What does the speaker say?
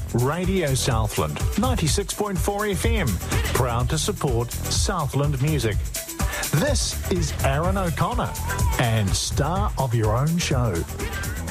Radio Southland, 96.4 FM, proud to support Southland music. This is Aaron O'Connor and Star of Your Own Show.